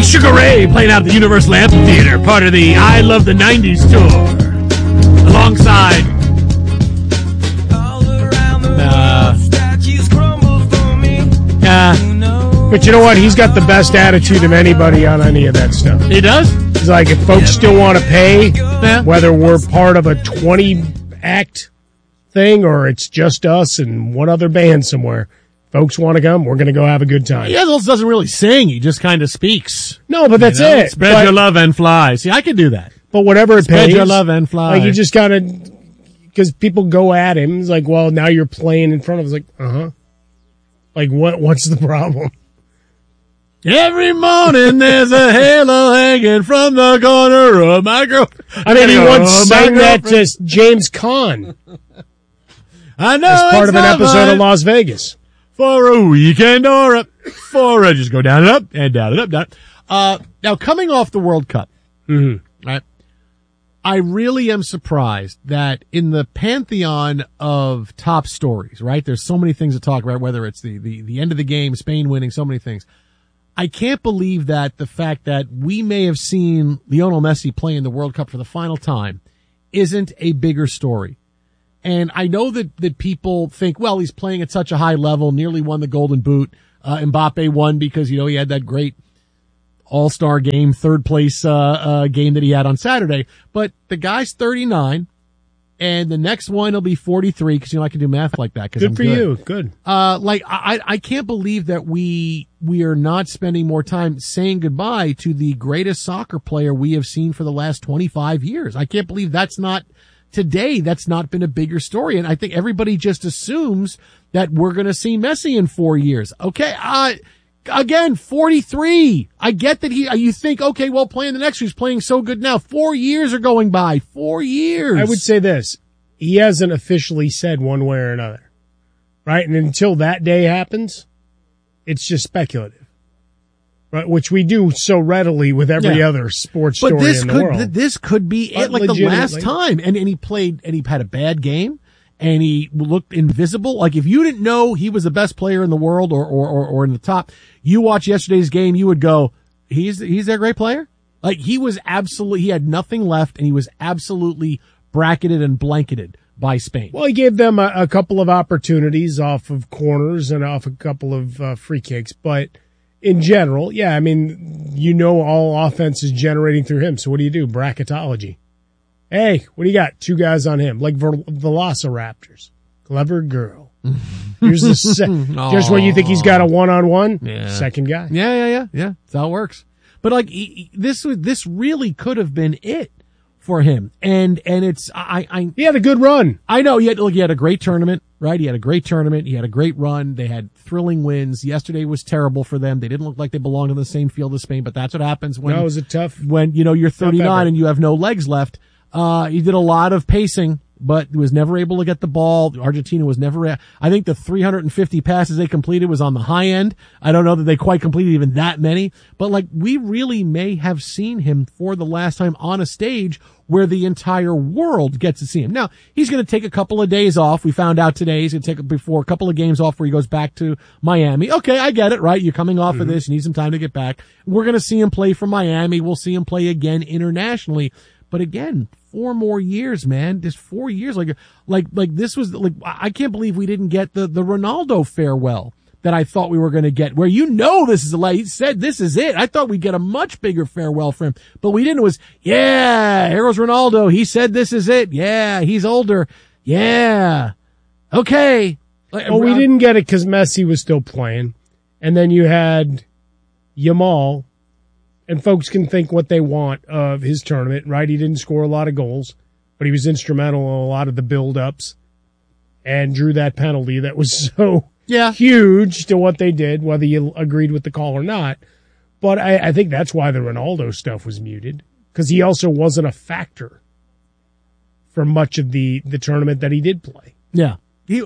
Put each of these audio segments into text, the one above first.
Sugar Ray playing out at the Universal Amphitheater, part of the I Love the 90s tour. Alongside... But you know what? He's got the best attitude of anybody on any of that stuff. He does? He's like, if folks still want to pay, whether we're part of a 20-act thing or it's just us and one other band somewhere, folks want to come, we're going to go have a good time. He also doesn't really sing. He just kind of speaks. No, but that's it. Spread your love and fly. See, I could do that. But whatever it pays. Spread your love and fly. Like, you just got to, because people go at him. It's like, well, now you're playing in front of us. Like, uh-huh. Like, what's the problem? Every morning there's a halo hanging from the corner of my girl. I mean, he once sang that to James Caan. I know. As part of an episode of Las Vegas. For a weekend or just go down and up and down and up, down. Now, coming off the World Cup, right? I really am surprised that in the pantheon of top stories, right? There's so many things to talk about, whether it's the end of the game, Spain winning, so many things. I can't believe that the fact that we may have seen Lionel Messi play in the World Cup for the final time isn't a bigger story. And I know that people think, well, he's playing at such a high level, nearly won the Golden Boot. Mbappe won because, he had that great all-star game, third place game that he had on Saturday. But the guy's 39. And the next one will be 43 because I can do math like that. Good for you. Good. I can't believe that we are not spending more time saying goodbye to the greatest soccer player we have seen for the last 25 years. I can't believe that's not been a bigger story. And I think everybody just assumes that we're going to see Messi in 4 years. Okay. Again, 43. I get that you think, okay, well, playing the next year, he's playing so good now. 4 years are going by. 4 years. I would say this. He hasn't officially said one way or another. Right? And until that day happens, it's just speculative. Right? Which we do so readily with every other sports story in the world. This could be it, like the last time. And he played, and he had a bad game. And he looked invisible. Like, if you didn't know he was the best player in the world or in the top, you watch yesterday's game, you would go, he's their great player? Like, he had nothing left, and he was absolutely bracketed and blanketed by Spain. Well, he gave them a couple of opportunities off of corners and off a couple of free kicks. But in general, all offense is generating through him. So what do? Bracketology. Hey, what do you got? 2 guys on him, like Velociraptors. Clever girl. Here's here's where you think he's got a one-on-one. Yeah. Second guy. Yeah. That's how it works. But like this really could have been it for him. And it's he had a good run. I know he had a great tournament, right? He had a great tournament. He had a great run. They had thrilling wins. Yesterday was terrible for them. They didn't look like they belonged on the same field as Spain. But that's what happens when you're 39 and you have no legs left. He did a lot of pacing, but was never able to get the ball. Argentina was never, I think the 350 passes they completed was on the high end. I don't know that they quite completed even that many, but like, we really may have seen him for the last time on a stage where the entire world gets to see him. Now, he's going to take a couple of days off. We found out today he's going to take a couple of games off where he goes back to Miami. Okay, I get it, right? You're coming off of this. You need some time to get back. We're going to see him play for Miami. We'll see him play again internationally. But again, 4 more years, man. Just 4 years. Like this was like, I can't believe we didn't get the Ronaldo farewell that I thought we were going to get, where this is he said this is it. I thought we'd get a much bigger farewell for him, but we didn't. It was, here goes Ronaldo. He said this is it. Yeah, he's older. Yeah. Okay. Well, we didn't get it because Messi was still playing. And then you had Yamal. And folks can think what they want of his tournament, right? He didn't score a lot of goals, but he was instrumental in a lot of the build-ups and drew that penalty that was so huge to what they did, whether you agreed with the call or not. But I think that's why the Ronaldo stuff was muted, because he also wasn't a factor for much of the tournament that he did play. Yeah. He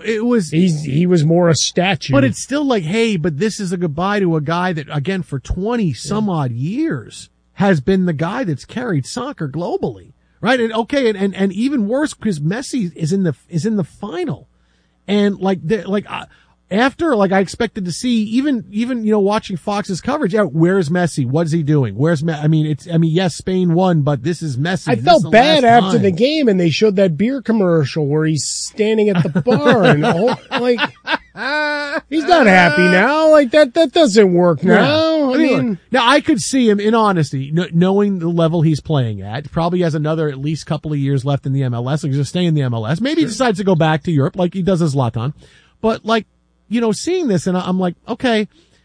was more a statue. But it's still like, hey, but this is a goodbye to a guy that, again, for 20 some odd years has been the guy that's carried soccer globally. Right? And okay, and even worse, because Messi is in the final. And after, like, I expected to see, even, watching Fox's coverage, where's Messi? What's he doing? Where's Messi? Yes, Spain won, but this is Messi. I felt bad after the game, and they showed that beer commercial where he's standing at the bar and he's not happy now. Like, that doesn't work now. Now I could see him, in honesty, knowing the level he's playing at, probably has another at least couple of years left in the MLS, like just stay in the MLS. Maybe he decides to go back to Europe like he does as Zlatan. But seeing this, and I'm like, okay,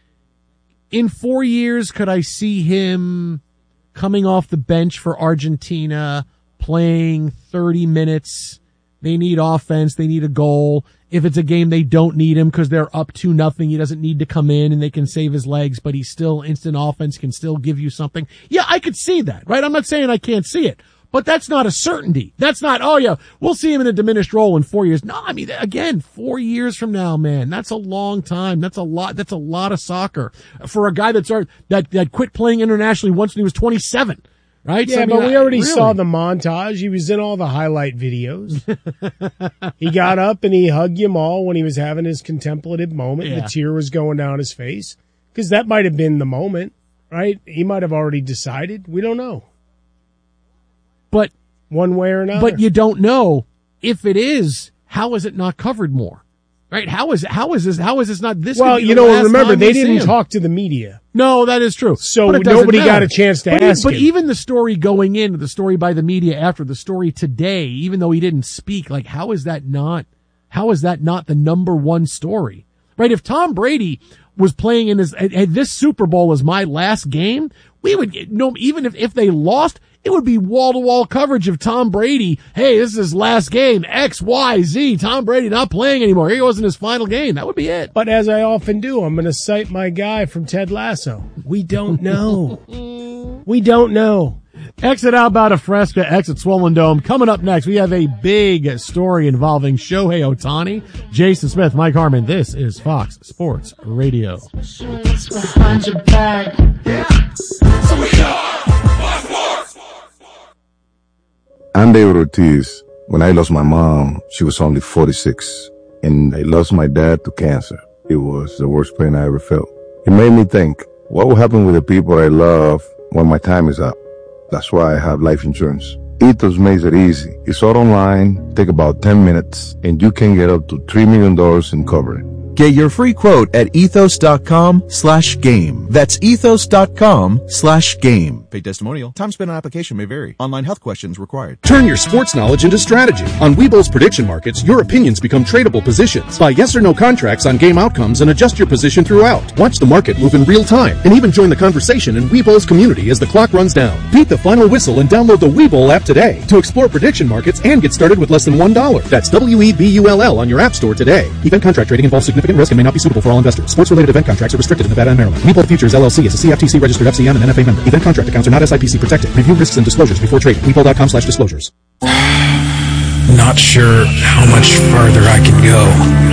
in 4 years, could I see him coming off the bench for Argentina, playing 30 minutes? They need offense. They need a goal. If it's a game they don't need him because they're up 2-0, he doesn't need to come in and they can save his legs, but he's still instant offense, can still give you something. Yeah, I could see that, right? I'm not saying I can't see it. But that's not a certainty. That's not, we'll see him in a diminished role in 4 years. No, again, 4 years from now, man, that's a long time. That's a lot of soccer for a guy that quit playing internationally once when he was 27, right? Yeah, but we already saw the montage. He was in all the highlight videos. He got up and he hugged Yamal when he was having his contemplative moment. Yeah. The tear was going down his face because that might have been the moment, right? He might have already decided. We don't know. But one way or another. But you don't know if it is. How is it not covered more? Right? How is this not this? Well, remember they didn't talk to the media. No, that is true. So nobody got a chance to ask him. But even the story going in, the story by the media after the story today, even though he didn't speak, like how is that not the number one story? Right? If Tom Brady was playing in this Super Bowl as my last game, we would know, even if they lost, it would be wall-to-wall coverage of Tom Brady. Hey, this is his last game. X, Y, Z. Tom Brady not playing anymore. Here wasn't his final game. That would be it. But as I often do, I'm going to cite my guy from Ted Lasso. We don't know. We don't know. Exit outbound of Fresca, exit Swollen Dome. Coming up next, we have a big story involving Shohei Ohtani. Jason Smith, Mike Harmon. This is Fox Sports Radio. Behind your back. Yeah. So we are Fox Sports. I'm David Ortiz. When I lost my mom, she was only 46, and I lost my dad to cancer. It was the worst pain I ever felt. It made me think, what will happen with the people I love when my time is up? That's why I have life insurance. Ethos makes it easy. It's all online, take about 10 minutes, and you can get up to $3 million in coverage. Get your free quote at ethos.com/game. That's ethos.com/game. Paid testimonial. Time spent on application may vary. Online health questions required. Turn your sports knowledge into strategy. On Webull's prediction markets, your opinions become tradable positions. Buy yes or no contracts on game outcomes and adjust your position throughout. Watch the market move in real time and even join the conversation in Webull's community as the clock runs down. Beat the final whistle and download the Webull app today to explore prediction markets and get started with less than $1. That's WEBULL on your app store today. Event contract trading involves significant risk and may not be suitable for all investors. Sports-related event contracts are restricted in Nevada and Maryland. Webull Futures LLC is a CFTC registered FCM and NFA member. Event contract accounts are not SIPC protected. Review risks and disclosures before trading. Webull.com/disclosures. Not sure how much farther I can go.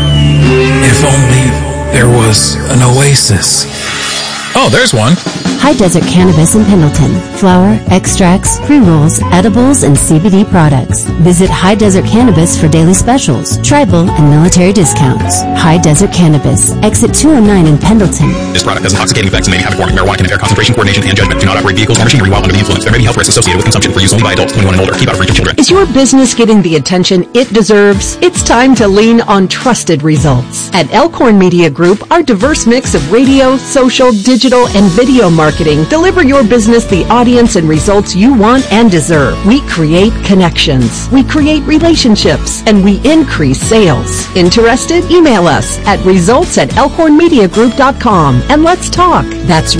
If only there was an oasis. Oh, there's one. High Desert Cannabis in Pendleton. Flower, extracts, pre-rolls, edibles, and CBD products. Visit High Desert Cannabis for daily specials, tribal, and military discounts. High Desert Cannabis. Exit 209 in Pendleton. This product has intoxicating effects and may be habit-forming. Marijuana can impair concentration, coordination, and judgment. Do not operate vehicles or machinery while under the influence. There may be health risks associated with consumption for use only by adults 21 and older. Keep out of reach of children. Is your business getting the attention it deserves? It's time to lean on trusted results. At Elkhorn Media Group, our diverse mix of radio, social, digital, and video marketing deliver your business the audience and results you want and deserve. We create connections, we create relationships, and we increase sales. Interested? Email us at results@elkhornmediagroup.com and let's talk. That's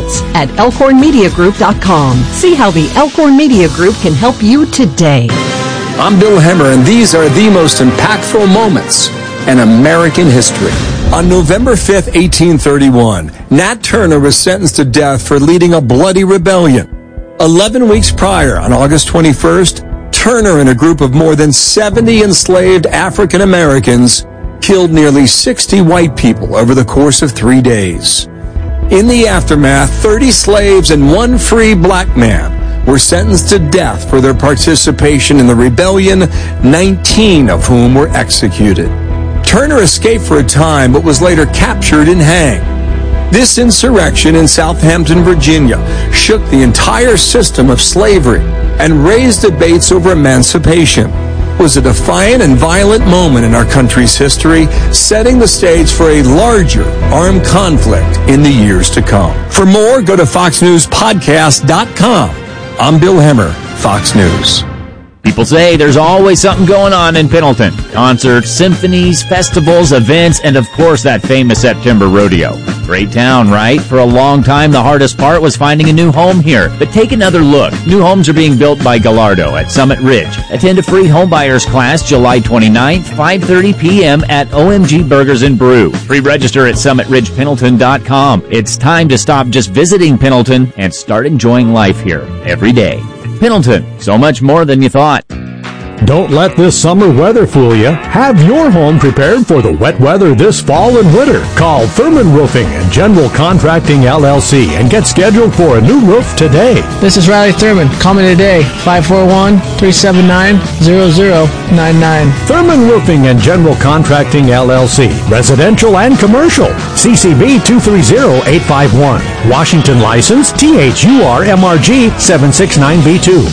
results@elkhornmediagroup.com. See how the Elkhorn Media Group can help you today. I'm Bill Hemmer, and these are the most impactful moments in American history. On November 5th, 1831, Nat Turner was sentenced to death for leading a bloody rebellion. 11 weeks prior, on August 21st, Turner and a group of more than 70 enslaved African Americans killed nearly 60 white people over the course of 3 days. In the aftermath, 30 slaves and 1 free black man were sentenced to death for their participation in the rebellion, 19 of whom were executed. Turner escaped for a time but was later captured and hanged. This insurrection in Southampton, Virginia, shook the entire system of slavery and raised debates over emancipation. It was a defiant and violent moment in our country's history, setting the stage for a larger armed conflict in the years to come. For more, go to foxnewspodcast.com. I'm Bill Hemmer, Fox News. People say there's always something going on in Pendleton. Concerts, symphonies, festivals, events, and of course that famous September rodeo. Great town, right? For a long time, the hardest part was finding a new home here. But take another look. New homes are being built by Gallardo at Summit Ridge. Attend a free homebuyers class July 29th, 5:30 p.m. at OMG Burgers and Brew. Pre-register at summitridgependleton.com. It's time to stop just visiting Pendleton and start enjoying life here every day. Pendleton, so much more than you thought. Don't let this summer weather fool you. Have your home prepared for the wet weather this fall and winter. Call Thurman Roofing and General Contracting LLC and get scheduled for a new roof today. This is Riley Thurman. Call me today, 541-379-0099. Thurman Roofing and General Contracting LLC. Residential and commercial. CCB 230851. Washington license THURMRG 769B2.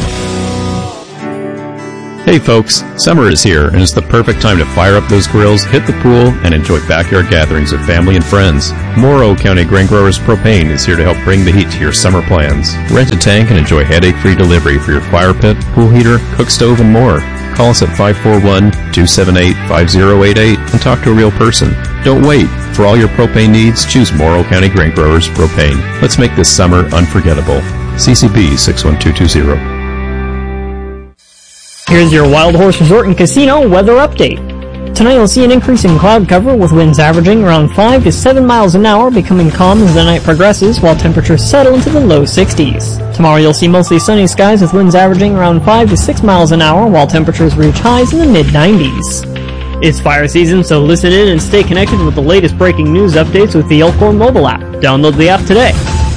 Hey folks, summer is here and it's the perfect time to fire up those grills, hit the pool, and enjoy backyard gatherings with family and friends. Morrow County Grain Growers Propane is here to help bring the heat to your summer plans. Rent a tank and enjoy headache-free delivery for your fire pit, pool heater, cook stove, and more. Call us at 541-278-5088 and talk to a real person. Don't wait. For all your propane needs, choose Morrow County Grain Growers Propane. Let's make this summer unforgettable. CCB 61220. Here's your Wild Horse Resort and Casino weather update. Tonight you'll see an increase in cloud cover with winds averaging around 5 to 7 miles an hour, becoming calm as the night progresses while temperatures settle into the low 60s. Tomorrow you'll see mostly sunny skies with winds averaging around 5 to 6 miles an hour while temperatures reach highs in the mid-90s. It's fire season, so listen in and stay connected with the latest breaking news updates with the Elkhorn mobile app. Download the app today.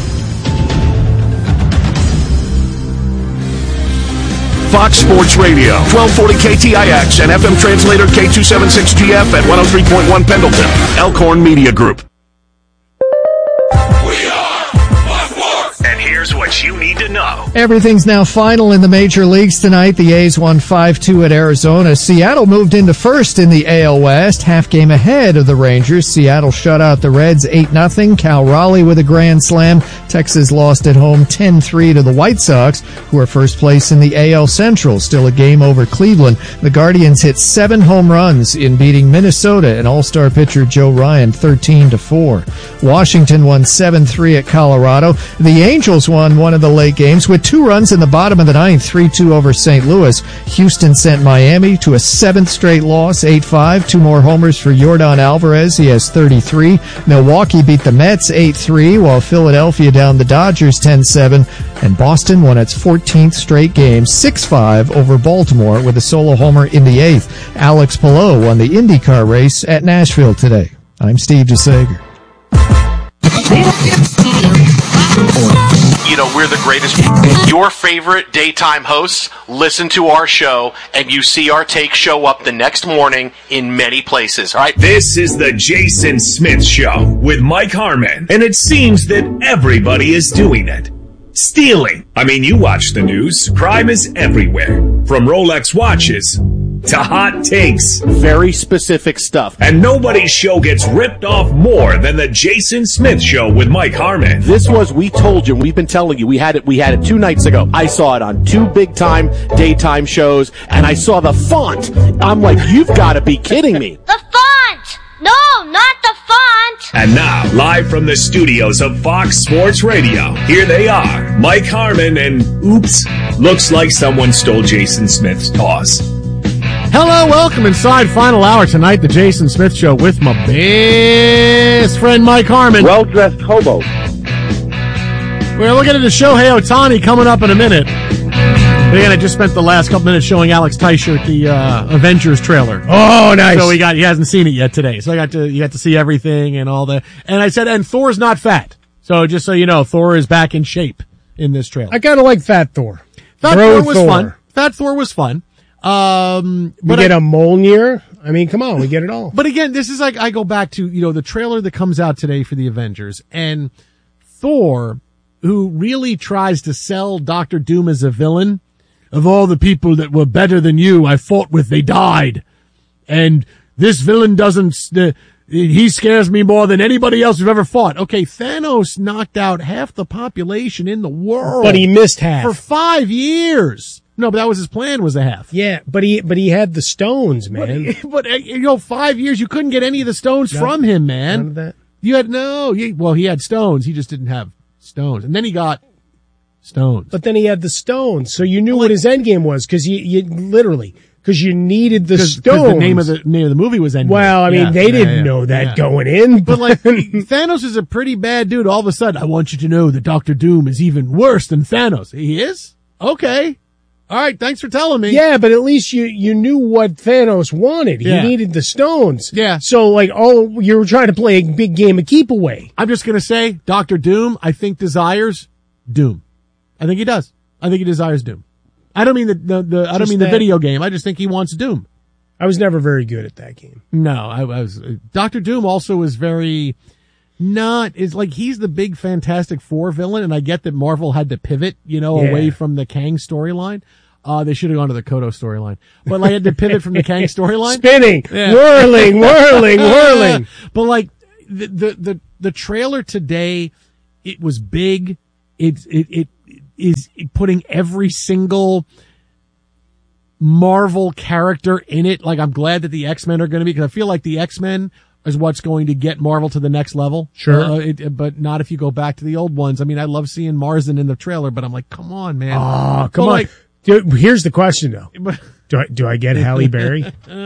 Fox Sports Radio, 1240 KTIX and FM translator K276GF at 103.1 Pendleton. Elkhorn Media Group. And here's what you need to know. Everything's now final in the major leagues tonight. The A's won 5-2 at Arizona. Seattle moved into first in the AL West, half game ahead of the Rangers. Seattle shut out the Reds 8-0. Cal Raleigh with a grand slam. Texas lost at home 10-3 to the White Sox, who are first place in the AL Central. Still a game over Cleveland. The Guardians hit 7 home runs in beating Minnesota and all-star pitcher Joe Ryan 13-4. Washington won 7-3 at Colorado. The Angels won one of the late games with 2 runs in the bottom of the ninth, 3-2 over St. Louis. Houston sent Miami to a 7th straight loss, 8-5. 2 more homers for Yordan Alvarez. He has 33. Milwaukee beat the Mets 8-3, while Philadelphia down the Dodgers 10-7. And Boston won its 14th straight game, 6-5 over Baltimore with a solo homer in the 8th. Alex Palou won the IndyCar race at Nashville today. I'm Steve DeSager. You know, we're the greatest. Your favorite daytime hosts listen to our show, and you see our take show up the next morning in many places, all right? This is the Jason Smith Show with Mike Harmon, and it seems that everybody is doing it. Stealing. I mean, you watch the news. Crime is everywhere. From Rolex watches to hot takes. Very specific stuff. And nobody's show gets ripped off more than the Jason Smith Show with Mike Harmon. This was, we told you, we've been telling you, we had it 2 nights ago. I saw it on 2 big-time daytime shows, and I saw the font. I'm like, you've got to be kidding me. The font! No, not the font! And now, live from the studios of Fox Sports Radio, here they are, Mike Harmon and, oops, looks like someone stole Jason Smith's toss. Hello, welcome inside final hour tonight, the Jason Smith Show with my best friend Mike Harmon. Well-dressed hobo. We're looking at the Shohei Ohtani coming up in a minute. Again, I just spent the last couple minutes showing Alex Teichert the Avengers trailer. Oh, nice. So he hasn't seen it yet today. So you got to see everything and all that. And I said, and Thor's not fat. So just so you know, Thor is back in shape in this trailer. I kind of like Fat Thor. Fat Thor was fun. Fat Thor was fun. We get a Mjolnir. I mean, come on, we get it all. But again, this is like, I go back to, the trailer that comes out today for the Avengers, and Thor, who really tries to sell Dr. Doom as a villain. Of all the people that were better than you I fought with, they died. And this villain he scares me more than anybody else we've ever fought. Okay, Thanos knocked out half the population in the world. But he missed half. For 5 years. No, but that was his plan, was a half. Yeah, but he had the stones, man. But 5 years, you couldn't get any of the stones from him, man. None of that? You had, he had stones. He just didn't have stones. And then he got stones. But then he had the stones, so you knew what his end game was, because you literally, because you needed the stones. The name of the movie was Endgame. Well, I mean, they didn't know that going in. But like, Thanos is a pretty bad dude. All of a sudden, I want you to know that Dr. Doom is even worse than Thanos. He is? Okay. All right, thanks for telling me. Yeah, but at least you knew what Thanos wanted. He needed the stones. Yeah. So, like, you were trying to play a big game of keep away. I'm just going to say, Dr. Doom, I think desires Doom. I think he does. I think he desires Doom. I don't mean the video game. I just think he wants Doom. I was never very good at that game. No, I was. Dr. Doom also is very he's the big Fantastic Four villain, and I get that Marvel had to pivot, away from the Kang storyline. They should have gone to the Kodo storyline, but I had to pivot from the Kang storyline. Spinning, whirling. But like the trailer today, it was big. It is putting every single Marvel character in it. Like, I'm glad that the X-Men are going to be, because I feel like the X-Men is what's going to get Marvel to the next level. Sure. But not if you go back to the old ones. I mean, I love seeing Marsden in the trailer, but I'm like, come on, man. Oh, come on. Dude, here's the question, though. Do I get Halle Berry?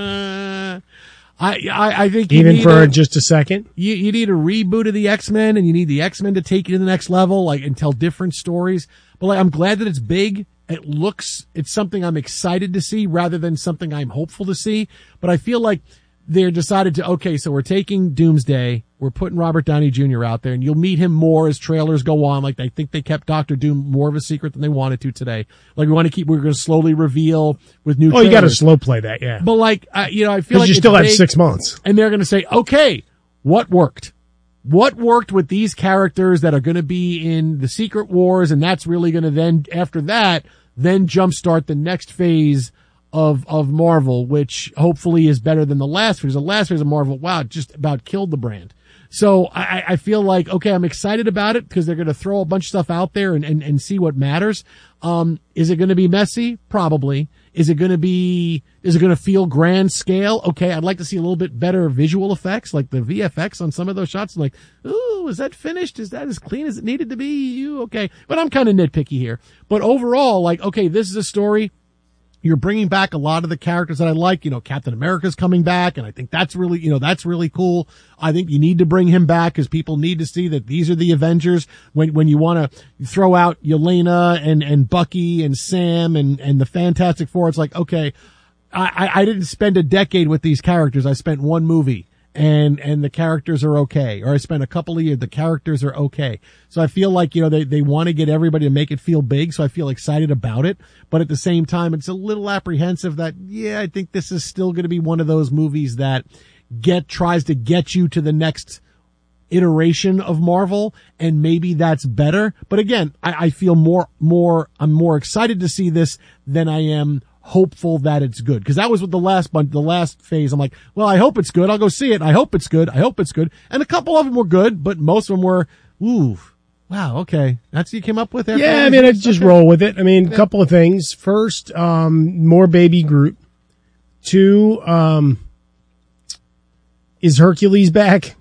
I think even for just a second, you need a reboot of the X-Men, and you need the X-Men to take you to the next level, and tell different stories. But I'm glad that it's big. It's something I'm excited to see rather than something I'm hopeful to see. But I feel like they're decided to, so we're taking Doomsday, we're putting Robert Downey Jr. out there, and you'll meet him more as trailers go on. Like, I think they kept Dr. Doom more of a secret than they wanted to today. Like, we're going to slowly reveal with new trailers. You got to slow play that, yeah. But I feel like you still have 6 months. And they're going to say, okay, what worked? What worked with these characters that are going to be in the Secret Wars, and that's really going to then, after that, then jumpstart the next phase of Marvel, which hopefully is better than the last phase. The last phase of Marvel, wow, just about killed the brand. So I feel like, okay, I'm excited about it because they're going to throw a bunch of stuff out there and see what matters. Is it going to be messy? Probably. Is it going to feel grand scale? Okay, I'd like to see a little bit better visual effects, like the VFX on some of those shots. I'm like, ooh, is that finished? Is that as clean as it needed to be? Okay. But I'm kind of nitpicky here. But overall, okay, this is a story. You're bringing back a lot of the characters that I like. Captain America's coming back, and I think that's really cool. I think you need to bring him back because people need to see that these are the Avengers. When you want to throw out Yelena and Bucky and Sam and the Fantastic Four, it's like, okay, I didn't spend a decade with these characters. I spent one movie. And the characters are okay. Or I spent a couple of years, the characters are okay. So I feel like, they want to get everybody to make it feel big, so I feel excited about it. But at the same time, it's a little apprehensive that, I think this is still going to be one of those movies that tries to get you to the next iteration of Marvel, and maybe that's better. But again, I feel I'm more excited to see this than I am hopeful that it's good, because that was what the last phase. I'm like, well, I hope it's good. I'll go see it. I hope it's good. And a couple of them were good, but most of them were, ooh, wow, okay, that's what you came up with. Yeah, I mean, I just roll with it. I mean, a couple of things. First, more Baby Groot. 2, is Hercules back?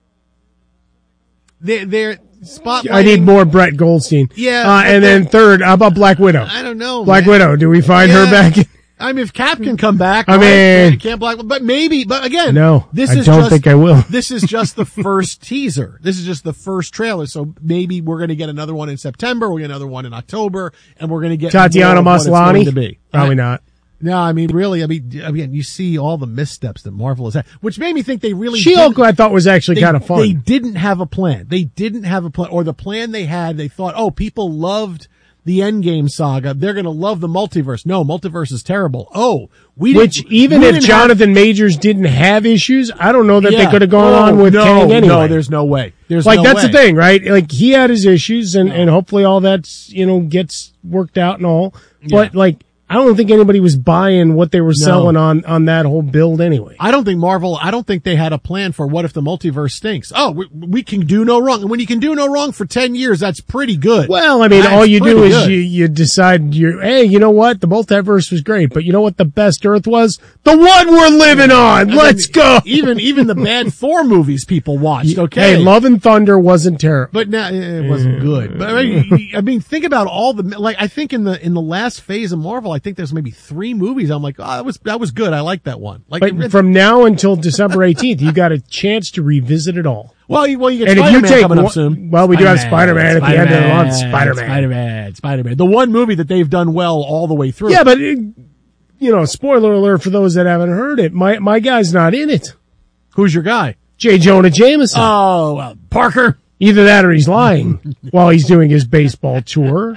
They're spotlighting. I need more Brett Goldstein. Yeah. And then 3rd, how about Black Widow? I don't know. Black Widow, do we find her back? I mean, if Cap can come back, I mean, can't but maybe. But again, no, I don't think I will. This is just the first teaser. This is just the first trailer. So maybe we're going to get another one in September. We'll get another one in October, and we're going to get Tatiana Maslany. To be. Probably not. No, I mean, really, again, you see all the missteps that Marvel has had, which made me think they really She-Hulk, I thought, was actually kind of fun. They didn't have a plan. Or the plan they had, they thought, people loved the Endgame saga. They're going to love the multiverse. No, multiverse is terrible. Oh, even if Jonathan Majors didn't have issues, I don't know that they could have gone on with Kang anyway. No, there's no way. That's the thing, right? Like, he had his issues, and hopefully all that's, gets worked out and all. But, I don't think anybody was buying what they were selling on that whole build anyway. I don't think they had a plan for what if the multiverse stinks. Oh, we can do no wrong. And when you can do no wrong for 10 years, that's pretty good. Well, I mean, all you do is you decide hey, you know what? The multiverse was great, but you know what the best Earth was? The one we're living on. Let's go. Even the bad Thor movies people watched, okay? Hey, Love and Thunder wasn't terrible. But now it wasn't good. But I mean, think about all I think in the last phase of Marvel, I think there's maybe 3 movies. I'm like, oh, that was good. I like that one. But from now until December 18th, you got a chance to revisit it all. Well, you get Spider-Man coming up soon. Well, we do have Spider-Man at the end of the month. Spider-Man. The one movie that they've done well all the way through. Yeah, but spoiler alert for those that haven't heard it. My guy's not in it. Who's your guy? J. Jonah Jameson. Oh, Parker. Either that or he's lying while he's doing his baseball tour.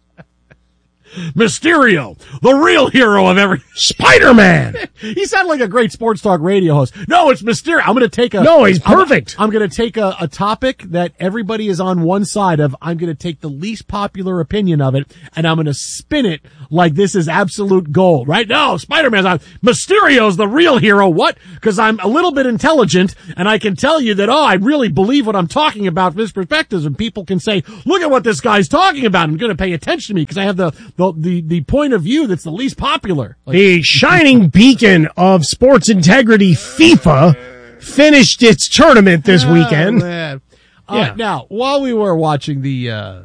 Mysterio, the real hero of every Spider-Man. He sounded like a great sports talk radio host. No, it's Mysterio. I'm going to take he's perfect. I'm going to take a topic that everybody is on one side of. I'm going to take the least popular opinion of it, and I'm going to spin it like this is absolute gold, right? No, Spider-Man's on. Mysterio's the real hero. What? Because I'm a little bit intelligent, and I can tell you that, I really believe what I'm talking about from this perspective, and people can say, look at what this guy's talking about. I'm going to pay attention to me because I have the point of view that's the least popular. The shining beacon of sports integrity, FIFA, finished its tournament this weekend. Man. Now, while we were watching the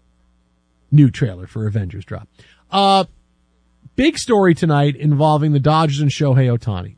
new trailer for Avengers Drop, big story tonight involving the Dodgers and Shohei Ohtani.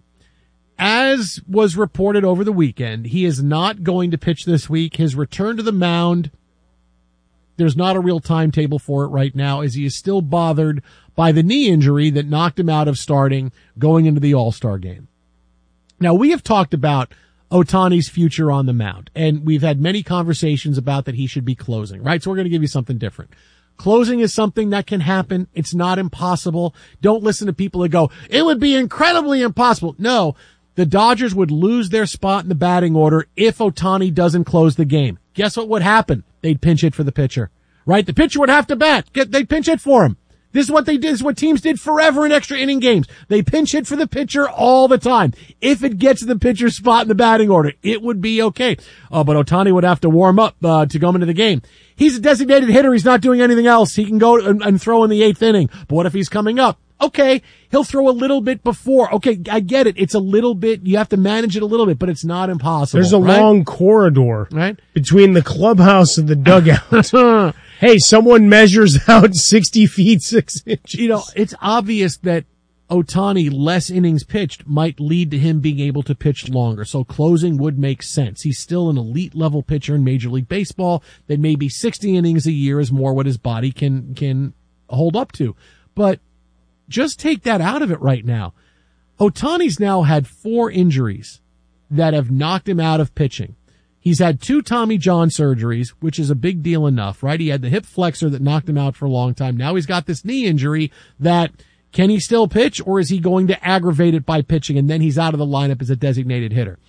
As was reported over the weekend, he is not going to pitch this week. His return to the mound, there's not a real timetable for it right now, as he is still bothered by the knee injury that knocked him out of starting going into the All-Star game. Now, we have talked about Ohtani's future on the mound, and we've had many conversations about that he should be closing, right? So we're going to give you something different. Closing is something that can happen. It's not impossible. Don't listen to people that go, it would be incredibly impossible. No, the Dodgers would lose their spot in the batting order if Ohtani doesn't close the game. Guess what would happen? They'd pinch hit for the pitcher, right? The pitcher would have to bat. They'd pinch hit for him. This is what they did. This is what teams did forever in extra inning games. They pinch hit for the pitcher all the time. If it gets to the pitcher's spot in the batting order, it would be okay. But Ohtani would have to warm up to go into the game. He's a designated hitter. He's not doing anything else. He can go and throw in the 8th inning. But what if he's coming up? Okay, he'll throw a little bit before. Okay, I get it. It's a little bit, you have to manage it a little bit, but it's not impossible. There's a long corridor between the clubhouse and the dugout. Hey, someone measures out 60 feet, 6 inches. It's obvious that Ohtani, less innings pitched, might lead to him being able to pitch longer. So closing would make sense. He's still an elite level pitcher in Major League Baseball. That maybe 60 innings a year is more what his body can hold up to. But just take that out of it right now. Ohtani's now had 4 injuries that have knocked him out of pitching. He's had 2 Tommy John surgeries, which is a big deal enough, right? He had the hip flexor that knocked him out for a long time. Now he's got this knee injury that, can he still pitch, or is he going to aggravate it by pitching, and then he's out of the lineup as a designated hitter?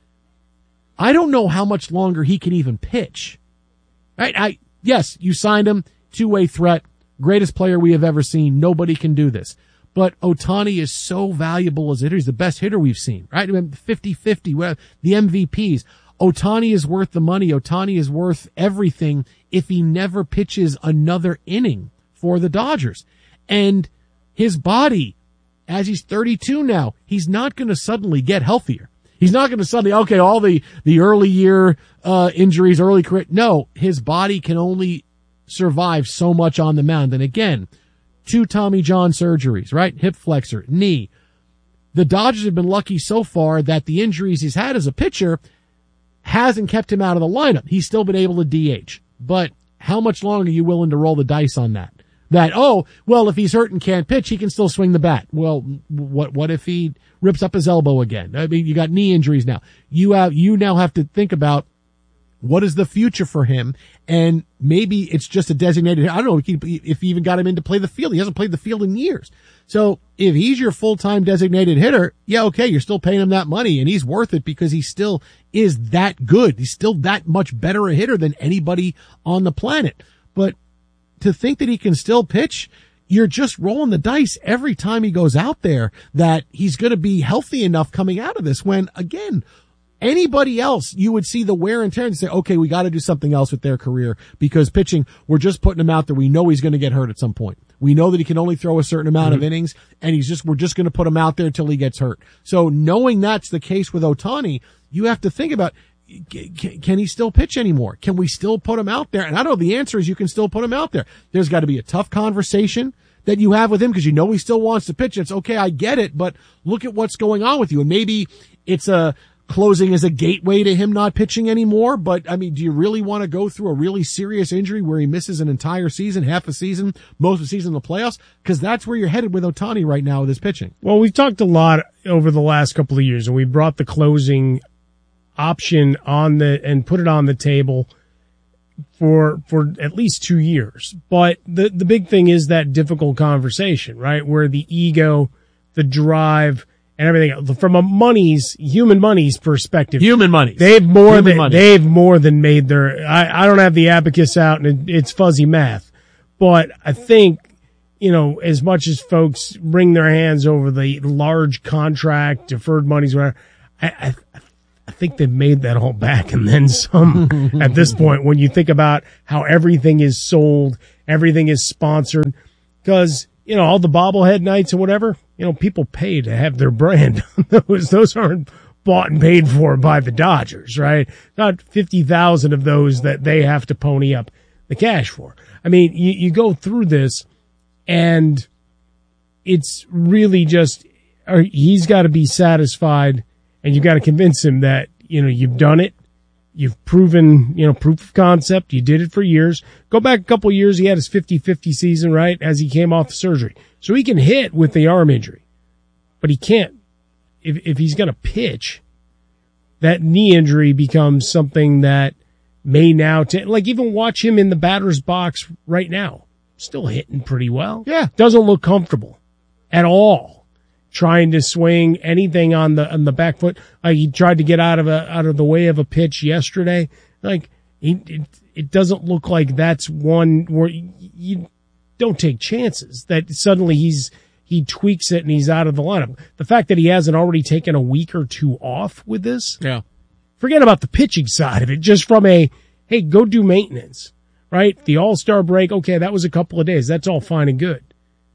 I don't know how much longer he can even pitch. Right? Yes, you signed him, 2-way threat. Greatest player we have ever seen. Nobody can do this. But Ohtani is so valuable as a hitter. He's the best hitter we've seen, right? 50-50, the MVPs. Ohtani is worth the money. Ohtani is worth everything if he never pitches another inning for the Dodgers. And his body, as he's 32 now, he's not going to suddenly get healthier. He's not going to suddenly, all the early year injuries, early career. No, his body can only survive so much on the mound. And again, 2 Tommy John surgeries, right? Hip flexor, knee. The Dodgers have been lucky so far that the injuries he's had as a pitcher hasn't kept him out of the lineup. He's still been able to DH. But how much longer are you willing to roll the dice on that? If he's hurt and can't pitch, he can still swing the bat. Well, what if he rips up his elbow again? I mean, you got knee injuries now. You now have to think about, What is the future for him? And maybe it's just a designated, I don't know if he even got him in to play the field. He hasn't played the field in years. So if he's your full-time designated hitter, yeah, okay, you're still paying him that money and he's worth it because he still is that good. He's still that much better a hitter than anybody on the planet. But to think that he can still pitch, you're just rolling the dice every time he goes out there that he's going to be healthy enough coming out of this when, again, anybody else, you would see the wear and tear and say, okay, we got to do something else with their career because pitching, we're just putting him out there. We know he's going to get hurt at some point. We know that he can only throw a certain amount of innings and we're just going to put him out there until he gets hurt. So knowing that's the case with Ohtani, you have to think about, can he still pitch anymore? Can we still put him out there? And I know the answer is you can still put him out there. There's got to be a tough conversation that you have with him because you know he still wants to pitch. It's okay, I get it, but look at what's going on with you. And maybe it's closing as a gateway to him not pitching anymore. But I mean, do you really want to go through a really serious injury where he misses an entire season, half a season, most of the season in the playoffs? Because that's where you're headed with Ohtani right now with his pitching. Well, we've talked a lot over the last couple of years, and we brought the closing option and put it on the table for at least 2 years. But the big thing is that difficult conversation, right? Where the ego, the drive, and everything from a human money's perspective. They've more than made their, I don't have the abacus out and it's fuzzy math, but I think, as much as folks wring their hands over the large contract, deferred monies, whatever, I think they've made that all back and then some at this point when you think about how everything is sold, everything is sponsored, because, all the bobblehead nights or whatever, people pay to have their brand. Those aren't bought and paid for by the Dodgers, right? Not 50,000 of those that they have to pony up the cash for. I mean, you go through this and it's really just, he's got to be satisfied. And you got to convince him that, you've done it. You've proven, proof of concept. You did it for years. Go back a couple of years. He had his 50-50 season, right? As he came off the surgery. So he can hit with the arm injury, but he can't. If he's going to pitch, that knee injury becomes something that may now, even watch him in the batter's box right now. Still hitting pretty well. Yeah. Doesn't look comfortable at all. Trying to swing anything on the back foot. He tried to get out of the way of a pitch yesterday. It doesn't look like that's one where you don't take chances that suddenly he tweaks it and he's out of the lineup. The fact that he hasn't already taken a week or two off with this. Yeah. Forget about the pitching side of it. Just from hey, go do maintenance, right? The All-Star break. Okay. That was a couple of days. That's all fine and good.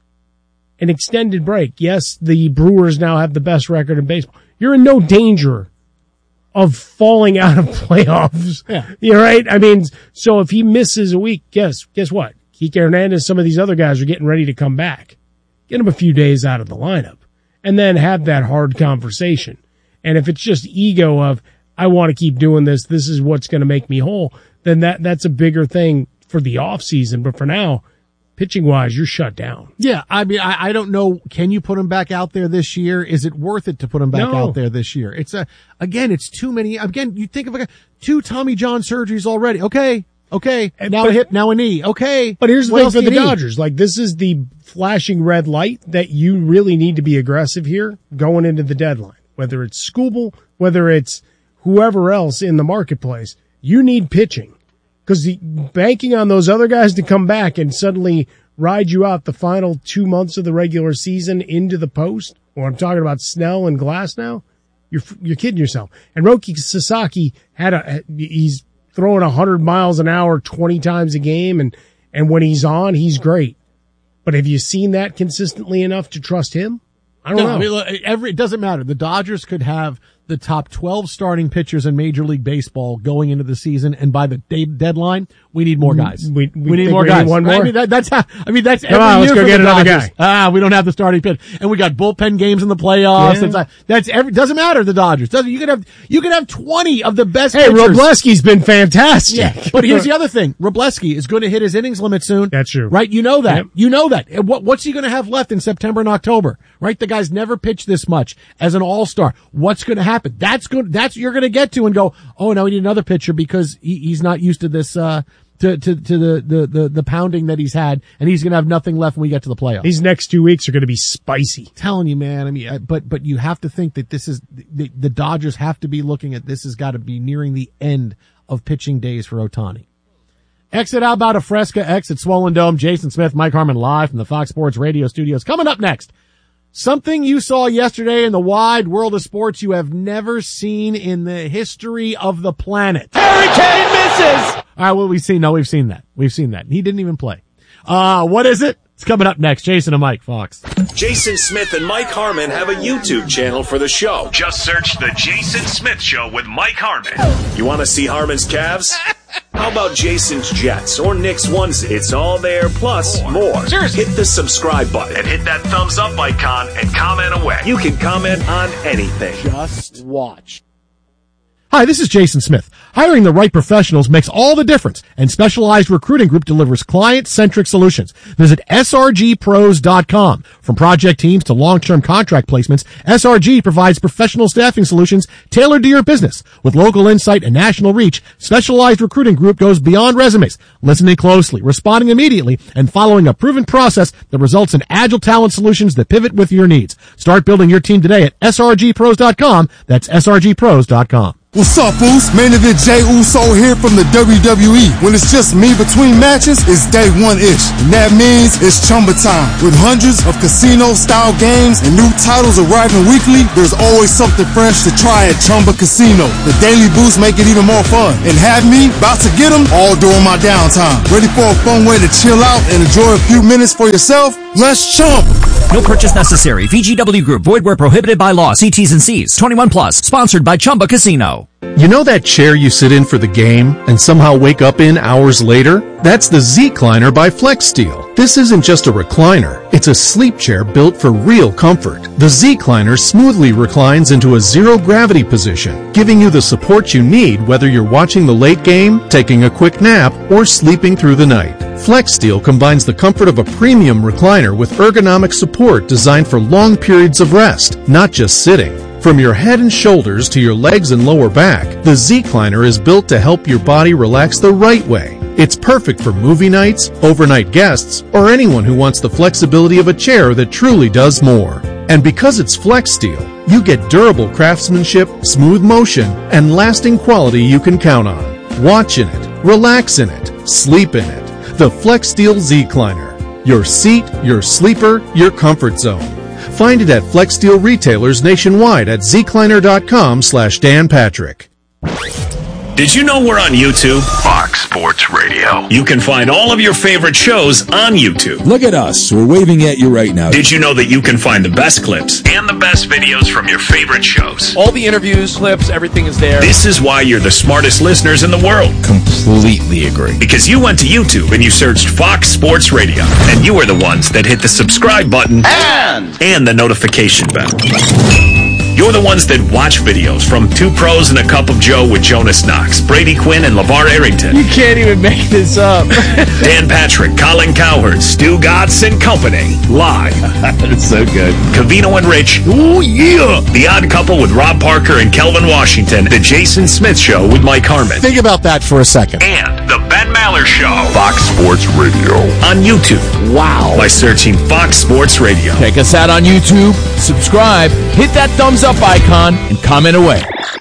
An extended break. Yes, the Brewers now have the best record in baseball. You're in no danger of falling out of playoffs. Yeah. You're right. I mean, so if he misses a week, guess what? Kike Hernandez, some of these other guys are getting ready to come back. Get him a few days out of the lineup and then have that hard conversation. And if it's just ego of, I want to keep doing this, this is what's going to make me whole, then that's a bigger thing for the off season. But for now, pitching wise, you're shut down. Yeah, I mean, I don't know. Can you put him back out there this year? Is it worth it to put him back out there this year? It's it's too many. Again, you think of 2 Tommy John surgeries already. Okay. Now a hip, now a knee. Okay. But here's the thing for the Dodgers. This is the flashing red light that you really need to be aggressive here going into the deadline. Whether it's Skubal, whether it's whoever else in the marketplace, you need pitching. Because banking on those other guys to come back and suddenly ride you out the final 2 months of the regular season into the post, or I'm talking about Snell and Glass now, you're kidding yourself. And Roki Sasaki he's throwing 100 miles an hour 20 times a game, and when he's on, he's great. But have you seen that consistently enough to trust him? I don't know. I mean, look, it doesn't matter. The Dodgers could have the top 12 starting pitchers in Major League Baseball going into the season, and by the deadline, we need more guys. We need more guys. One more? I mean, that's every Come year on, let's go for get the another Dodgers. guy. We don't have the starting pitch, and we got bullpen games in the playoffs. Yeah. Doesn't matter. The Dodgers you could have 20 of the best. Hey, pitchers. Wrobleski's been fantastic. Yeah, but here's the other thing: Wrobleski is going to hit his innings limit soon. That's true, right? You know that. Yep. You know that. And what's he going to have left in September and October? Right? The guy's never pitched this much as an all-star. What's going to happen? happen. You're going to get to and go, oh, now we need another pitcher because he's not used to this, to the pounding that he's had, and he's going to have nothing left when we get to the playoffs. These next 2 weeks are going to be spicy. Telling you, man. I mean, but you have to think that this is the Dodgers have to be looking at this has got to be nearing the end of pitching days for Ohtani. Exit out about a Fresca, exit Swollen Dome. Jason Smith, Mike Harmon live from the Fox Sports Radio studios. Coming up next, something you saw yesterday in the wide world of sports you have never seen in the history of the planet. Harry Kane misses! All right, what we've seen? No, we've seen that. He didn't even play. What is it? It's coming up next. Jason and Mike, Fox. Jason Smith and Mike Harmon have a YouTube channel for the show. Just search The Jason Smith Show with Mike Harmon. You want to see Harmon's calves? How about Jason's Jets or Nick's onesie? It's all there, plus more. Seriously. Hit the subscribe button and hit that thumbs up icon and comment away. You can comment on anything. Just watch. Hi, this is Jason Smith. Hiring the right professionals makes all the difference, and Specialized Recruiting Group delivers client-centric solutions. Visit srgpros.com. From project teams to long-term contract placements, SRG provides professional staffing solutions tailored to your business. With local insight and national reach, Specialized Recruiting Group goes beyond resumes, listening closely, responding immediately, and following a proven process that results in agile talent solutions that pivot with your needs. Start building your team today at srgpros.com. That's srgpros.com. What's up, Uso? Main event Jey Uso here from the WWE. When it's just me between matches, it's day one-ish. And that means it's Chumba time. With hundreds of casino-style games and new titles arriving weekly, there's always something fresh to try at Chumba Casino. The daily boosts make it even more fun. And have me about to get them all during my downtime. Ready for a fun way to chill out and enjoy a few minutes for yourself? Let's chump! No purchase necessary. VGW Group. Void where prohibited by law. See T's and C's. 21 plus. Sponsored by Chumba Casino. You know that chair you sit in for the game and somehow wake up in hours later? That's the Z-Cliner by FlexSteel. This isn't just a recliner. It's a sleep chair built for real comfort. The Z-Cliner smoothly reclines into a zero-gravity position, giving you the support you need whether you're watching the late game, taking a quick nap, or sleeping through the night. FlexSteel combines the comfort of a premium recliner with ergonomic support designed for long periods of rest, not just sitting. From your head and shoulders to your legs and lower back, the Z-Cliner is built to help your body relax the right way. It's perfect for movie nights, overnight guests, or anyone who wants the flexibility of a chair that truly does more. And because it's FlexSteel, you get durable craftsmanship, smooth motion, and lasting quality you can count on. Watch in it, relax in it, sleep in it. The FlexSteel Z-Cliner. Your seat, your sleeper, your comfort zone. Find it at FlexSteel retailers nationwide at zcliner.com/Dan Patrick. Did you know we're on YouTube? Fox Sports Radio. You can find all of your favorite shows on YouTube. Look at us. We're waving at you right now. Did you know that you can find the best clips and the best videos from your favorite shows? All the interviews, clips, everything is there. This is why you're the smartest listeners in the world. Completely agree. Because you went to YouTube and you searched Fox Sports Radio. And you are the ones that hit the subscribe button and the notification bell. You're the ones that watch videos from Two Pros and a Cup of Joe with Jonas Knox, Brady Quinn, and LeVar Arrington. You can't even make this up. Dan Patrick, Colin Cowherd, Stu Gatz and Company. Live. That's so good. Covino and Rich. Ooh, yeah. The Odd Couple with Rob Parker and Kelvin Washington. The Jason Smith Show with Mike Harmon. Think about that for a second. And The Ben Maller Show. Fox Sports Radio. On YouTube. Wow. By searching Fox Sports Radio. Check us out on YouTube. Subscribe. Hit that thumbs up icon and comment away.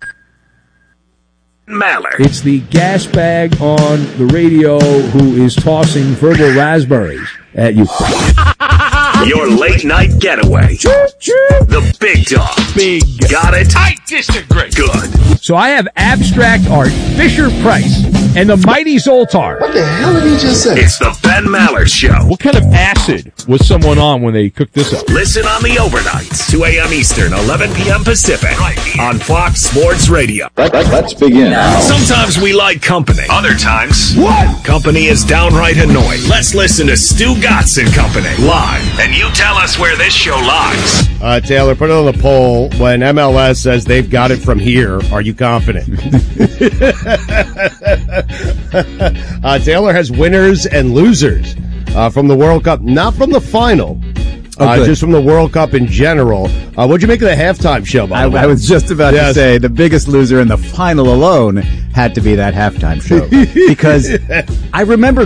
Maller. It's the gas bag on the radio who is tossing verbal raspberries at you. Your late night getaway. The big dog. Big. Got it? I disagree. Good. So I have abstract art, Fisher-Price, and the mighty Zoltar. What the hell did he just say? It's the Ben Maller Show. What kind of acid was someone on when they cooked this up? Listen on the overnights, 2 a.m. Eastern, 11 p.m. Pacific, right here on Fox Sports Radio. Let's begin. Sometimes we like company. Other times, company is downright annoying. Let's listen to Stu Gatz and Company live, and you tell us where this show lies. Taylor, put it on the poll. When MLS says they've got it from here, are you confident? Taylor has winners and losers from the World Cup, not from the final, just from the World Cup in general. What'd you make of the halftime show, by the way? I was just about to say the biggest loser in the final alone had to be that halftime show. Because I remember,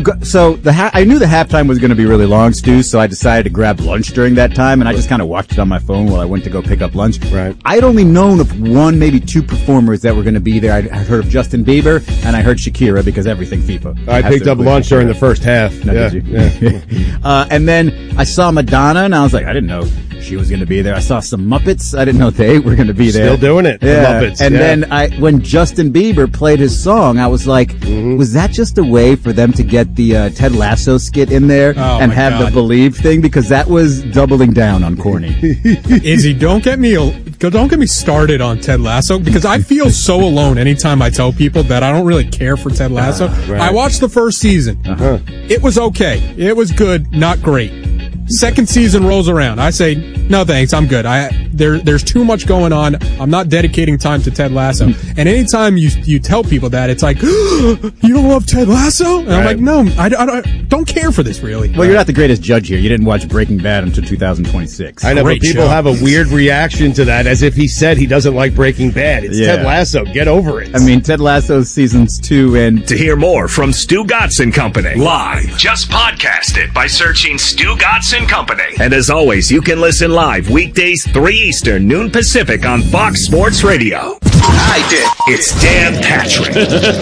I knew the halftime was going to be really long, Stu, so I decided to grab lunch during that time, and I just kind of watched it on my phone while I went to go pick up lunch. Right. I'd only known of one, maybe two performers that were going to be there. I'd heard of Justin Bieber, and I heard Shakira because everything FIFA. I picked up lunch during the first half. No, did you? Yeah. And then I saw Madonna, and I was like, I didn't know she was going to be there. I saw some Muppets. I didn't know they were going to be there. Still doing it. Yeah. The Muppets. And then when Justin Bieber played his song, I was like, was that just a way for them to get the Ted Lasso skit in there and have the Believe thing? Because that was doubling down on corny. Izzy, don't get me started on Ted Lasso, because I feel so alone anytime I tell people that I don't really care for Ted Lasso. Right. I watched the first season. It was okay. It was good, not great. Second season rolls around. I say, no thanks, I'm good. There's too much going on. I'm not dedicating time to Ted Lasso. And anytime you tell people that, it's like, you don't love Ted Lasso? And I'm like, no, I don't care for this, really. Well, you're not the greatest judge here. You didn't watch Breaking Bad until 2026. I know, but people have a weird reaction to that, as if he said he doesn't like Breaking Bad. It's Ted Lasso. Get over it. I mean, Ted Lasso's seasons 2 and... To hear more from Stu Gatz and Company live, just podcast it by searching Stu Gatz and Company. And as always, you can listen live weekdays 3 Eastern, noon Pacific on Fox Sports Radio. I did. It's Dan Patrick.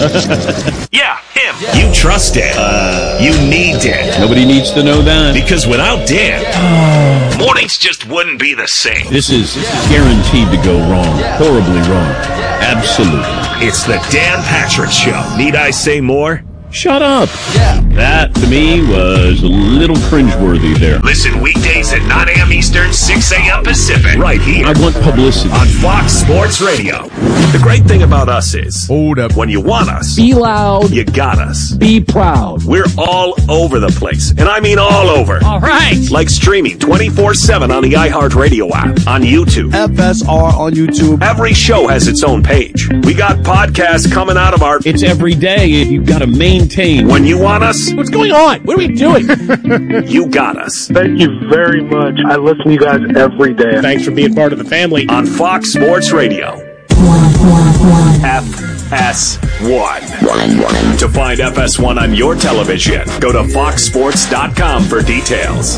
Yeah, him. You trust Dan. You need Dan. Nobody needs to know that. Because without Dan, mornings just wouldn't be the same. This is guaranteed to go wrong. Horribly wrong. Absolutely. It's the Dan Patrick Show. Need I say more? Shut up. That, to me, was a little cringeworthy there. Listen weekdays at 9 a.m. Eastern, 6 a.m. Pacific. Right here. I want publicity. On Fox Sports Radio. The great thing about us is, hold up. When you want us, Be loud. You got us. Be proud. We're all over the place. And I mean all over. All right. Like streaming 24/7 on the iHeartRadio app, on YouTube. FSR on YouTube. Every show has its own page. We got podcasts coming out of our... It's every day. You've got to maintain. When you want us... What's going on? What are we doing? You got us. Thank you very much. I listen to you guys every day. Thanks for being part of the family. On Fox Sports Radio. FS1. To find FS1 on your television, go to foxsports.com for details.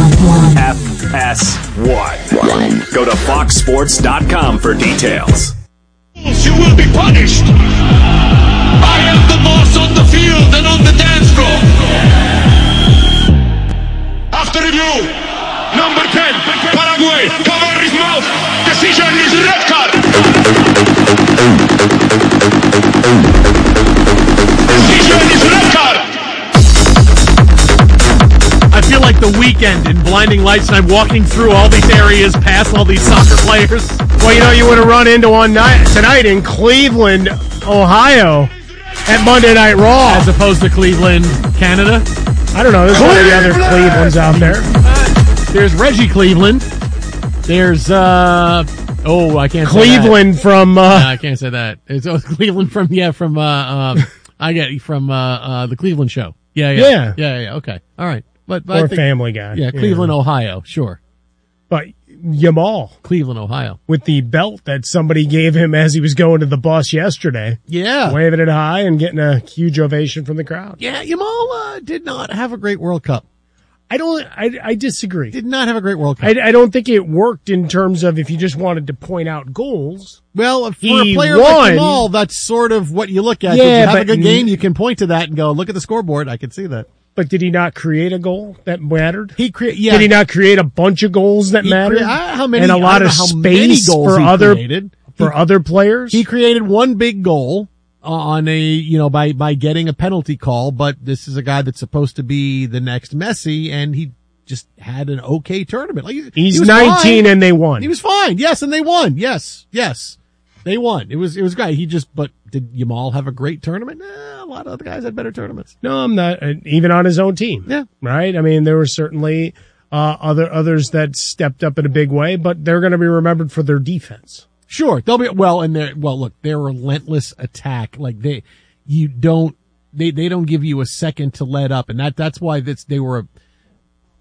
FS1. Go to foxsports.com for details. You will be punished. I am the boss on the field and on the dance floor. After review, number 10, Paraguay, cover his mouth. Decision is red card. Decision is red card. I feel like The Weeknd in Blinding Lights, and I'm walking through all these areas past all these soccer players. Well, you know, you would have run into one night tonight in Cleveland, Ohio, at Monday Night Raw. As opposed to Cleveland, Canada? I don't know. There's one of the other Clevelands out there. There's Reggie Cleveland. There's, I can't say Cleveland that. from, I can't say that. It's Cleveland from the Cleveland Show. Yeah. Okay. All right. But or I think, Family Guy. Yeah, Cleveland, Ohio. Sure. But Yamal. Cleveland, Ohio. With the belt that somebody gave him as he was going to the bus yesterday. Yeah. Waving it high and getting a huge ovation from the crowd. Yeah, Yamal did not have a great World Cup. I disagree. Did not have a great World Cup. I don't think it worked in terms of if you just wanted to point out goals. Well, for a player like Yamal, that's sort of what you look at. Yeah, if you have a good game, you can point to that and go, look at the scoreboard. I can see that. But did he not create a goal that mattered? Did he not create a bunch of goals that mattered? How many? And a lot of space for other players? He created one big goal on by getting a penalty call, but this is a guy that's supposed to be the next Messi, and he just had an okay tournament. Like, He's 19 fine. And they won. He was fine. Yes, and they won. Yes. They won. It was great. But did Yamal have a great tournament? A lot of other guys had better tournaments. No, I'm not. Even on his own team. Yeah. Right? I mean, there were certainly others that stepped up in a big way, but they're going to be remembered for their defense. Sure. They'll be, look, their relentless attack, like they don't give you a second to let up. And that's why they were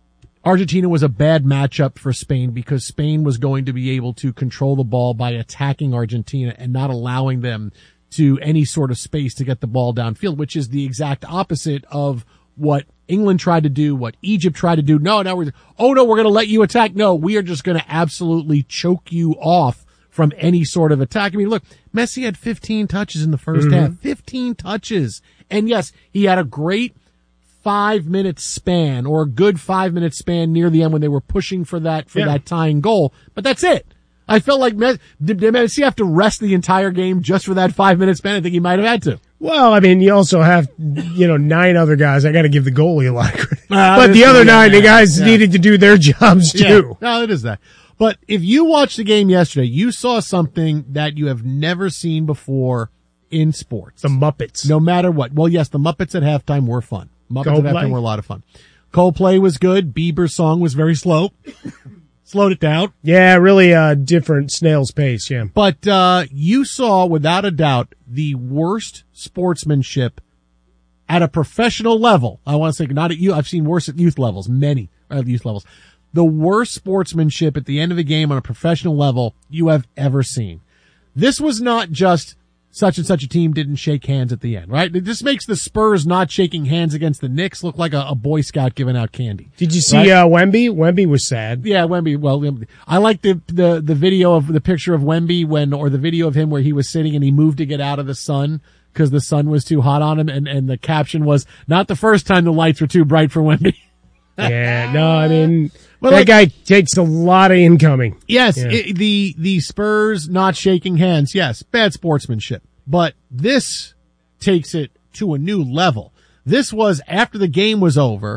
Argentina was a bad matchup for Spain because Spain was going to be able to control the ball by attacking Argentina and not allowing them to any sort of space to get the ball downfield, which is the exact opposite of what England tried to do, what Egypt tried to do. We're going to let you attack. No, we are just going to absolutely choke you off from any sort of attack. I mean, look, Messi had 15 touches in the first half, 15 touches. And yes, he had a great 5-minute span or a good 5-minute span near the end when they were pushing for that tying goal. But that's it. I felt like did Messi have to rest the entire game just for that 5-minute span? I think he might have had to. Well, I mean, you also have, 9 other guys. I got to give the goalie a lot of credit. But the other 9, the guys needed to do their jobs too. No, it is that. But if you watched the game yesterday, you saw something that you have never seen before in sports. The Muppets. No matter what. Well, yes, the Muppets at halftime were fun. Muppets at halftime were a lot of fun. Coldplay was good. Bieber's song was very slow. Slowed it down. Yeah, really different snail's pace, yeah. But you saw, without a doubt, the worst sportsmanship at a professional level. I want to say not at you. I've seen worse at youth levels, many at youth levels. The worst sportsmanship at the end of a game on a professional level you have ever seen. This was not just such and such a team didn't shake hands at the end, right? This makes the Spurs not shaking hands against the Knicks look like a Boy Scout giving out candy. Did you see Wemby? Wemby was sad. Yeah, Wemby. Well, I like the video of the picture of Wemby or the video of him where he was sitting and he moved to get out of the sun because the sun was too hot on him, and the caption was, "Not the first time the lights were too bright for Wemby." Yeah, no, I mean, that guy takes a lot of incoming. Yes, the Spurs not shaking hands, yes, bad sportsmanship. But this takes it to a new level. This was after the game was over.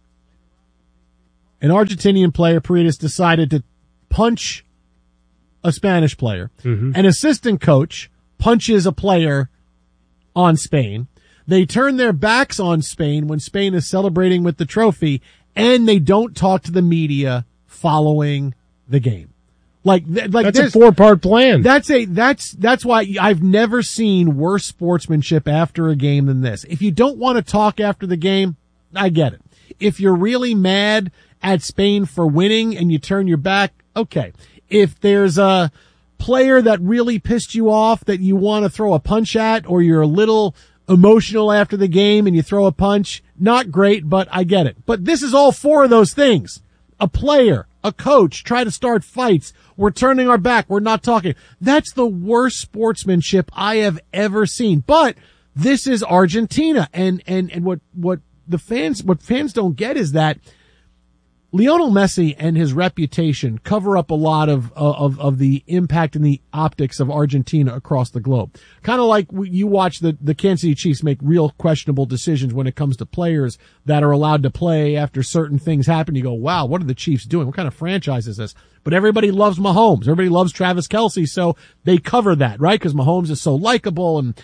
An Argentinian player, Paredes, decided to punch a Spanish player. An assistant coach punches a player on Spain. They turn their backs on Spain when Spain is celebrating with the trophy, and they don't talk to the media following the game. Like that's a 4-part plan. That's why I've never seen worse sportsmanship after a game than this. If you don't want to talk after the game, I get it. If you're really mad at Spain for winning and you turn your back, okay. If there's a player that really pissed you off that you want to throw a punch at, or you're a little emotional after the game and you throw a punch, not great, but I get it. But this is all 4 of those things. A player, a coach, try to start fights. We're turning our back. We're not talking. That's the worst sportsmanship I have ever seen. But this is Argentina. And what fans don't get is that Lionel Messi and his reputation cover up a lot of the impact and the optics of Argentina across the globe. Kind of like you watch the Kansas City Chiefs make real questionable decisions when it comes to players that are allowed to play after certain things happen. You go, wow, what are the Chiefs doing? What kind of franchise is this? But everybody loves Mahomes. Everybody loves Travis Kelce, so they cover that, right? Because Mahomes is so likable, and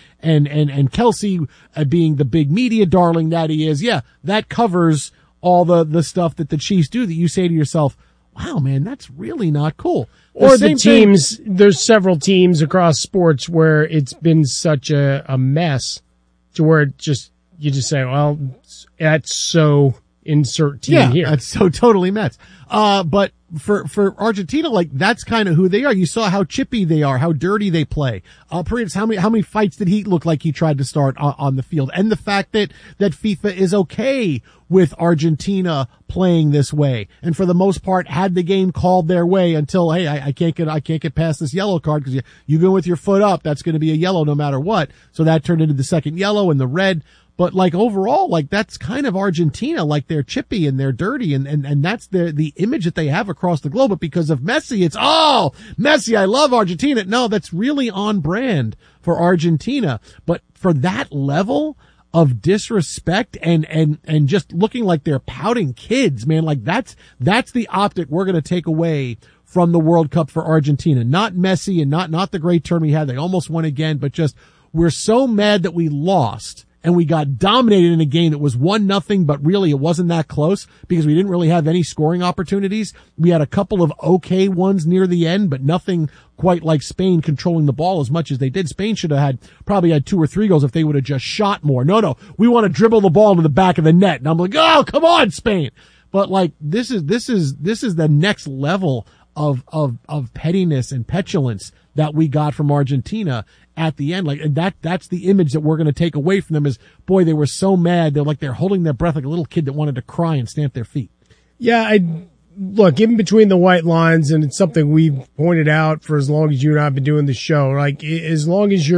Kelce being the big media darling that he is, yeah, that covers all the stuff that the Chiefs do that you say to yourself, wow, man, that's really not cool. Or the teams, there's several teams across sports where it's been such a mess to where you just say, well, that's so insert team here. That's so totally Mets. But for Argentina, like, that's kind of who they are. You saw how chippy they are, how dirty they play. Paredes, how many fights did he look like he tried to start on the field? And the fact that FIFA is okay with Argentina playing this way. And for the most part, had the game called their way until, hey, I can't get past this yellow card because you go with your foot up. That's going to be a yellow no matter what. So that turned into the second yellow and the red. But like overall, like that's kind of Argentina, like they're chippy and they're dirty and that's the image that they have across the globe. But because of Messi, it's, oh, Messi, I love Argentina. No, that's really on brand for Argentina. But for that level of disrespect and just looking like they're pouting kids, man, like that's the optic we're going to take away from the World Cup for Argentina. Not Messi and not the great term he had. They almost won again, but just we're so mad that we lost. And we got dominated in a game that was 1-0, but really it wasn't that close because we didn't really have any scoring opportunities. We had a couple of okay ones near the end, but nothing quite like Spain controlling the ball as much as they did. Spain should have probably had 2 or 3 goals if they would have just shot more. No, we want to dribble the ball into the back of the net. And I'm like, oh, come on, Spain. But like, this is the next level of pettiness and petulance that we got from Argentina at the end. Like, that's the image that we're going to take away from them is, boy, they were so mad. They're holding their breath like a little kid that wanted to cry and stamp their feet. Yeah, look, in between the white lines, and it's something we've pointed out for as long as you and I have been doing the show, like, as long as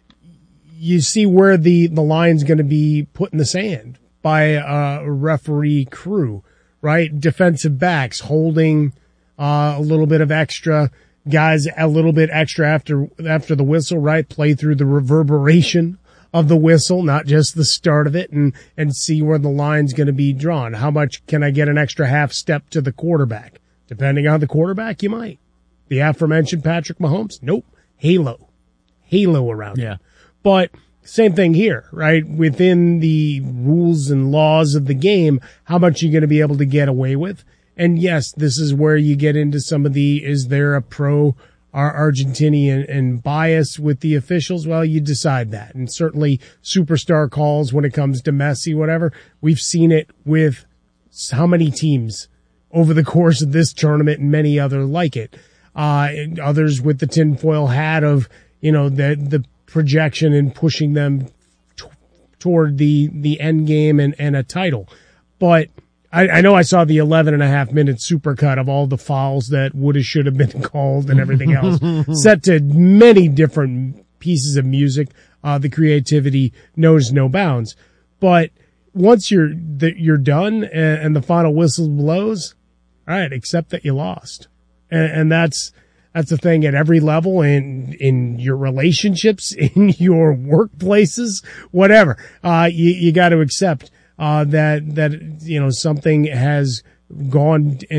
you see where the line's going to be put in the sand by a referee crew, right? Defensive backs holding a little bit of extra, guys a little bit extra after the whistle, right? Play through the reverberation of the whistle, not just the start of it, and see where the line's going to be drawn. How much can I get an extra half step to the quarterback? Depending on the quarterback, you might. The aforementioned Patrick Mahomes, nope. Halo around him. But same thing here, right? Within the rules and laws of the game, how much are you going to be able to get away with? And yes, this is where you get into some of is there a pro-Argentinian and bias with the officials? Well, you decide that. And certainly superstar calls when it comes to Messi, whatever. We've seen it with how many teams over the course of this tournament and many other like it. And others with the tinfoil hat of, the projection and pushing them toward the end game and a title. But I know I saw the 11.5-minute supercut of all the fouls that should have been called and everything else, set to many different pieces of music. The creativity knows no bounds. But once you're done and the final whistle blows, all right, accept that you lost. And that's the thing at every level, in your relationships, in your workplaces, whatever. You got to accept that something has gone